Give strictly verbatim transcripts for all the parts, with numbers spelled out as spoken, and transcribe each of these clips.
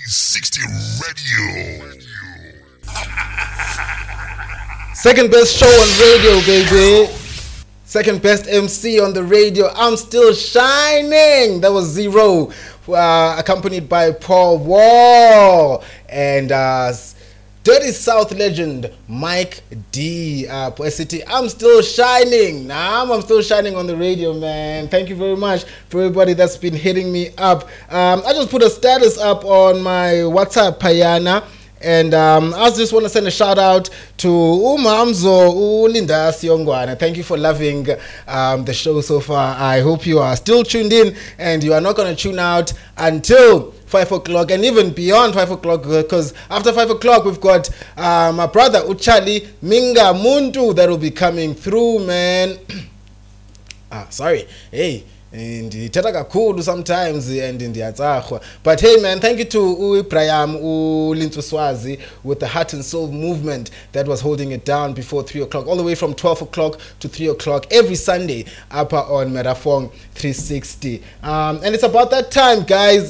sixty Radio. Second best show on radio, baby. Second best M C on the radio. I'm still shining. That was Zero, uh, accompanied by Paul Wall and uh, Dirty South legend Mike D. Uh, City. I'm still shining. Nah, I'm still shining on the radio, man. Thank you very much for everybody that's been hitting me up. Um, I just put a status up on my WhatsApp, Payana. And um, I just want to send a shout out to Umamzo Ulinda Siongwana. Thank you for loving um, the show so far. I hope you are still tuned in and you are not going to tune out until five o'clock and even beyond five o'clock, because after five o'clock we've got uh, my brother Uchali Minga Muntu that will be coming through, man. ah, sorry. Hey. And kakhulu sometimes and in the but hey man, thank you to Ibrahim Ulintuswazi with the Heart and Soul movement that was holding it down before three o'clock, all the way from twelve o'clock to three o'clock every Sunday up on Merafong three sixty. Um, and it's about that time, guys.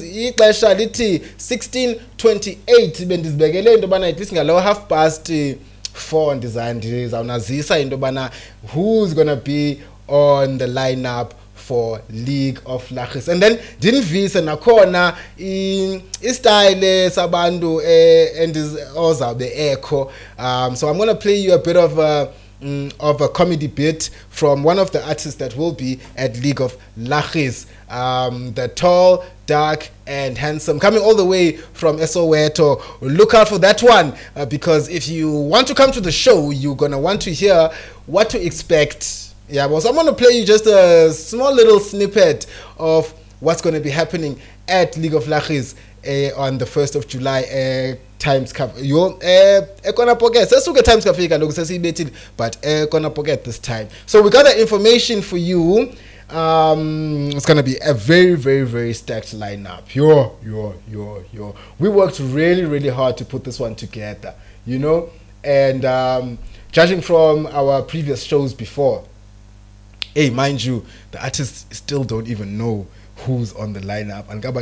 sixteen twenty-eight bendizibekele into bana it is ngalo half past four ndizawunazisa into bana who's gonna be on the lineup for League of Lachis. And then didn't visa nakhona in style sabantu and ozabe echo. Um so I'm going to play you a bit of a mm, of a comedy bit from one of the artists that will be at League of Lachis. Um the tall, dark and handsome, coming all the way from Soweto. Look out for that one, uh, because if you want to come to the show, you're going to want to hear what to expect. Yeah, well, so I'm going to play you just a small little snippet of what's going to be happening at League of Lachis uh, on the first of July. Uh, times Cafe. You uh, gonna forget. Let's look at Times Cafe. But uh, gonna forget this time. So we got the information for you. Um, it's gonna be a very, very, very stacked lineup. Yo, yo, yo, yo. We worked really, really hard to put this one together. You know, and um, judging from our previous shows before. Hey, mind you, the artists still don't even know who's on the lineup.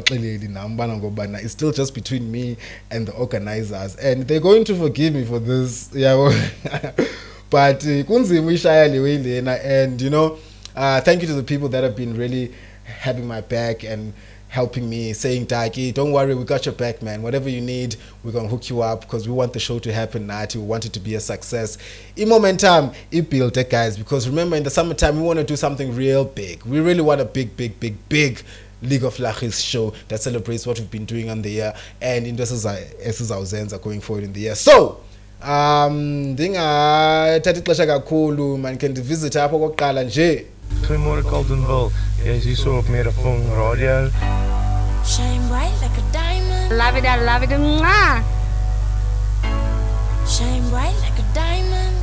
And it's still just between me and the organizers. And they're going to forgive me for this. Yeah, but and you know, uh, thank you to the people that have been really having my back and helping me, saying, Daki, don't worry, we got your back, man. Whatever you need, we're going to hook you up because we want the show to happen now. We want it to be a success. In momentum, it built it, guys, because remember, in the summertime, we want to do something real big. We really want a big, big, big, big League of Lachis show that celebrates what we've been doing on the year and in this is our Zenza going forward in the year. So, um, dinga man can visit hapo kokuqala nje. Goeiemôre Caldenville. Jy is hier so op Merafong Radio. Shine bright like a diamond. Love it, I love it, mwah. Shine bright like a diamond.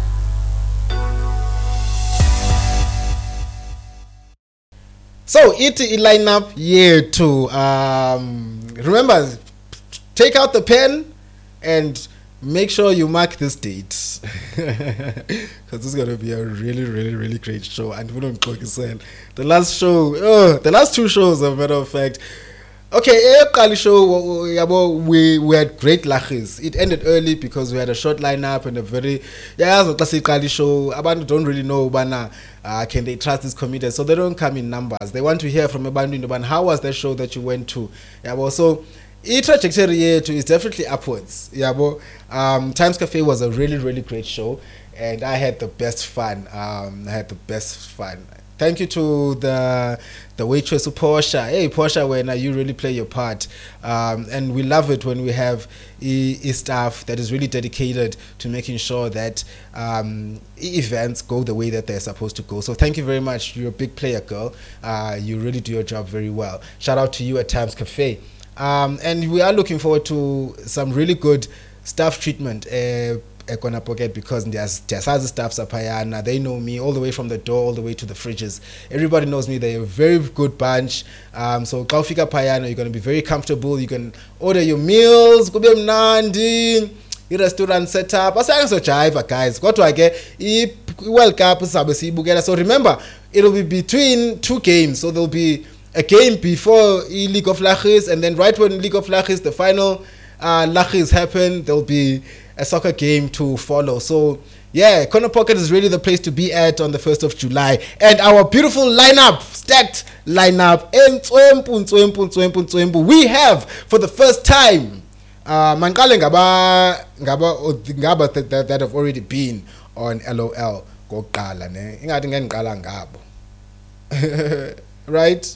So it it line up year two. Um, remember, take out the pen and make sure you mark this date because this is gonna be a really, really, really great show. And we don't talk the last show, oh, the last two shows, as a matter of fact. Okay, Kali show we we had great lachis. It ended early because we had a short lineup and a very yeah. So classic Kali show. Abantu don't really know, bana. Uh, can they trust these comedians? So they don't come in numbers. They want to hear from Abantu in the band. How was that show that you went to? Yeah, well, so. The trajectory here too is definitely upwards. Yeah, but um, Times Cafe was a really, really great show, and I had the best fun. Um, I had the best fun. Thank you to the the waitress Portia. Hey Portia, when uh, you really play your part, um, and we love it when we have e, e staff that is really dedicated to making sure that um, e events go the way that they're supposed to go. So thank you very much. You're a big player, girl. Uh, you really do your job very well. Shout out to you at Times Cafe. Um, and we are looking forward to some really good staff treatment uh, Ekona Pocket because there's other staffs up here. They know me all the way from the door all the way to the fridges. Everybody knows me. They're a very good bunch. Um, so Kaufika Payana, you're going to be very comfortable. You can order your meals. Go be nandi. Restaurant setup. So jive, guys. Go to again. World Cup. So remember, it'll be between two games. So there'll be a game before e League of Lachis, and then right when League of Lachis, the final uh, Lachis happen, there'll be a soccer game to follow. So yeah, Corner Pocket is really the place to be at on the first of July. And our beautiful lineup, stacked lineup, we have for the first time, uh, Mankale ngaba ngaba ngaba that, that, that have already been on L O L. Right?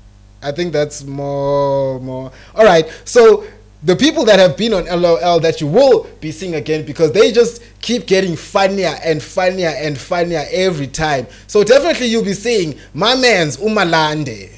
I think that's more more. All right. So the people that have been on L O L that you will be seeing again, because they just keep getting funnier and funnier and funnier every time. So definitely you'll be seeing my man's Umalande.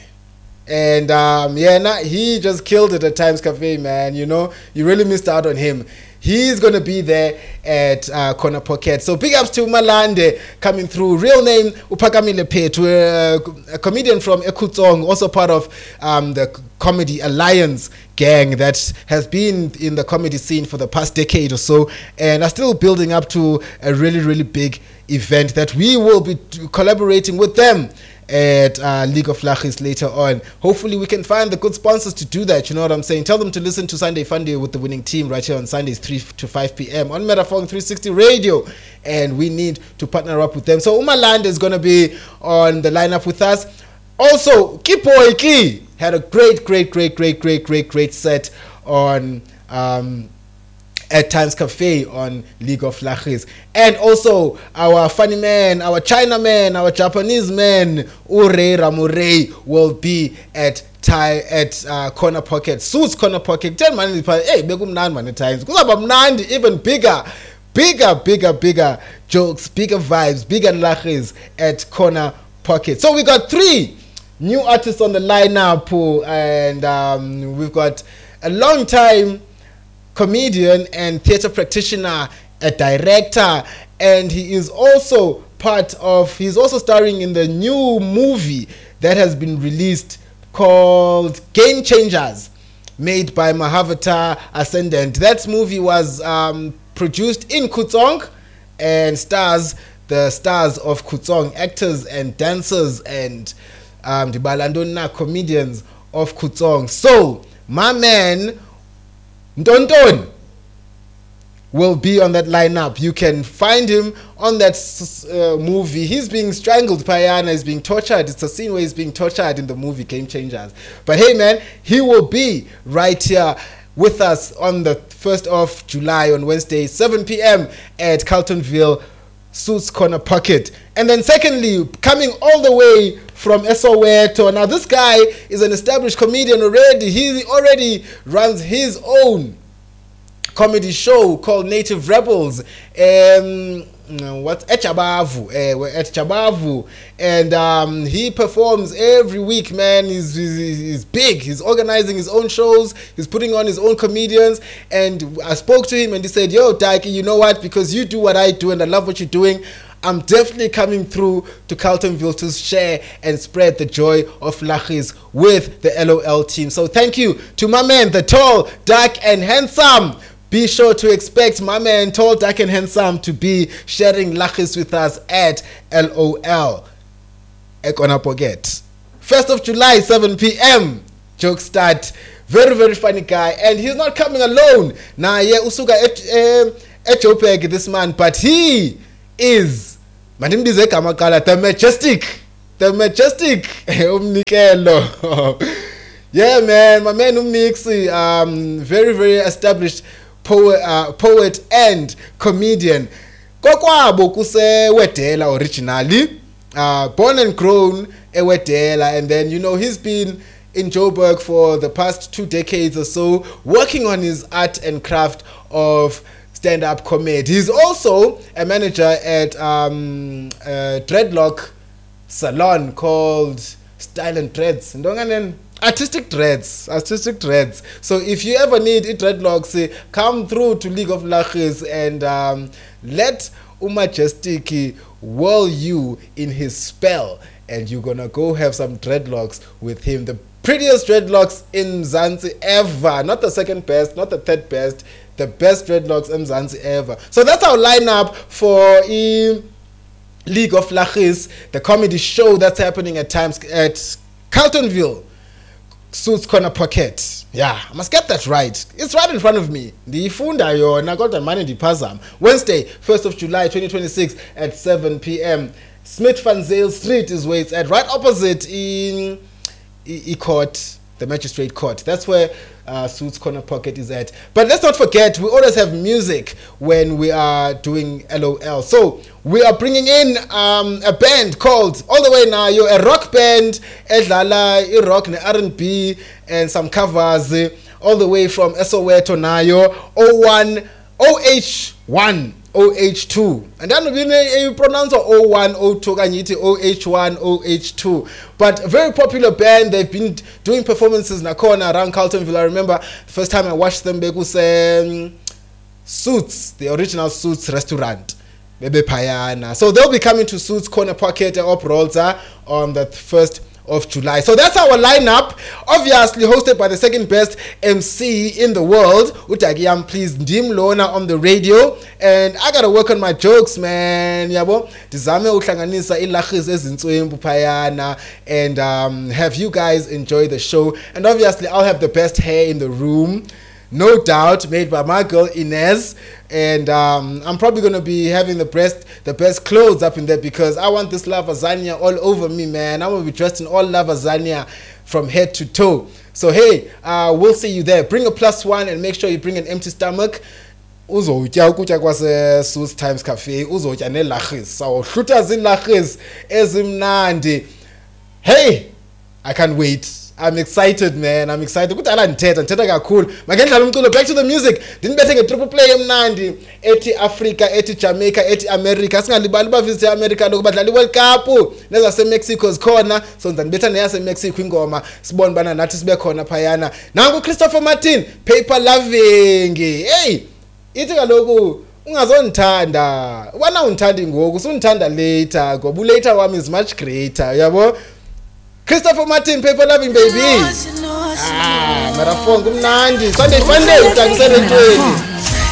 And um, yeah, nah, he just killed it at Times Cafe, man. You know, you really missed out on him. He's going to be there at uh, Corner Pocket. So big ups to Malande coming through. Real name, Upakamile Petu, uh, a comedian from Ekutong, also part of um, the Comedy Alliance gang that has been in the comedy scene for the past decade or so, and are still building up to a really, really big event that we will be t- collaborating with them at uh, League of Lachis later on. Hopefully we can find the good sponsors to do that, you know what I'm saying? Tell them to listen to Sunday Funday with the winning team right here on Sundays three to five p.m. on Metaphone three sixty Radio, and we need to partner up with them. So Umaland is going to be on the lineup with us. Also, Kipo Iki had a great, great, great, great, great, great, great set on um, at Times Cafe on League of Lachis. And also our funny man, our China man, our Japanese man, Urei Ramurei, will be at Thai at uh, Corner Pocket. Suits Corner Pocket. Ten man, hey, begum nine man at times. Because about nine, even bigger, bigger, bigger, bigger jokes, bigger vibes, bigger Lachis at Corner Pocket. So we got three new artists on the lineup, and um, we've got a long time comedian and theater practitioner, a director, and he is also part of, he's also starring in the new movie that has been released called Game Changers, made by Mahavata Ascendant. That movie was um, produced in Kutong and stars the stars of Kutong, actors and dancers and um, the Balandona comedians of Kutong. So my man Ndonton will be on that lineup. You can find him on that uh, movie. He's being strangled. Payana is being tortured. It's a scene where he's being tortured in the movie Game Changers. But hey, man, he will be right here with us on the first of July on Wednesday, seven p.m. at Carltonville Suits Corner Pocket. And then secondly, coming all the way from Soweto. Now this guy is an established comedian already. He already runs his own comedy show called Native Rebels. Um, what's Echabavu? Uh, we're at Chabavu, and um, he performs every week. Man, he's, he's he's big. He's organizing his own shows. He's putting on his own comedians. And I spoke to him, and he said, "Yo, Taiki, you know what? Because you do what I do, and I love what you're doing, I'm definitely coming through to Carltonville to share and spread the joy of Lachis with the L O L team." So thank you to my man, the tall, dark, and handsome. Be sure to expect my man, tall, dark, and handsome, to be sharing Lachis with us at L O L. Ekona Poget. first of July, seven p.m. Joke start. Very, very funny guy. And he's not coming alone. Nah, yeah, Usuga Echopeg, this man, but he is the majestic. The majestic. Umnikelo. Yeah, man, my man Umnixi, um, very, very established poet, uh, poet and comedian. Kokwabo kuse Wetela originally, uh, born and grown in Wetela, and then, you know, he's been in Joburg for the past two decades or so, working on his art and craft of stand-up comedy. He's also a manager at um, a dreadlock salon called Style and Dreads. Artistic dreads, artistic dreads. So if you ever need a dreadlocks, uh, come through to League of Lachis and um, let Umajestic whirl you in his spell, and you're gonna go have some dreadlocks with him. The prettiest dreadlocks in Mzansi ever. Not the second best, not the third best, the best dreadlocks in Mzansi ever. So that's our lineup for uh, League of Lachis, the comedy show that's happening at times at Carltonville Suits Corner Pocket. Yeah, I must get that right. It's right in front of me. Ndiyifunda yona kodwa manje ndiphazama. Wednesday, first of July twenty twenty-six at seven p.m. Smith Van Zyl Street is where it's at, right opposite in E Court, the Magistrate Court. That's where uh, Suits Corner Pocket is at. But let's not forget, we always have music when we are doing L O L. So we are bringing in um, a band called All the Way Now, you're a rock band, edlala, rock, R and B, and some covers, all the way from Soweto Nayo, O one, O H one. O H two, and then you pronounce O one, O two, O H one, O H two. But a very popular band. They've been doing performances in Nakona around Carltonville. I remember the first time I watched them, they was um, Suits, the original Suits restaurant. Bebe Payana. So they'll be coming to Suits Corner Pocket Op Rolza on the first of July. So that's our lineup, obviously hosted by the second best M C in the world, Utagiyam Please Ndim Lona on the radio. And I gotta work on my jokes, man. Yabo dizame uhlanganisa ilakhis ezintswembu phayana and um, have you guys enjoy the show. And obviously I'll have the best hair in the room, no doubt, made by my girl Inez. And um, I'm probably going to be having the best the best clothes up in there because I want this lasagna all over me, man. I'm going to be dressed in all lasagna from head to toe. So, hey, uh, we'll see you there. Bring a plus one and make sure you bring an empty stomach. Uzotya ukutya kwase Suits Times Cafe. Uzotya nelachis. So, hluta zilachis ezimnandi. Hey, I can't wait. I'm excited, man. I'm excited. Kudala nthetha nthetha kakhulu. Makenidlala umculo. Back to the music. Ndinibethe nge-triple play emnandi ethi Africa, ethi Jamaica, ethi America. Singalibali bavisit eAmerica lokho badlala iWorld Cup. Nezase Mexico zikhona. So ndibetha neyase Mexico ingoma. Sibone bana nathi sibe khona phayana. Nangu Christopher Martin, Paper Loving. Hey, ithi kaloku ungazondithanda. Ubana undithandi ngoku, usundithanda later. Ngoba later wami is much greater. Yabo? Christopher Martin, Paper Loving, baby. Ah, marafonga umnandi. Sunday Funday, utakisele ntweni.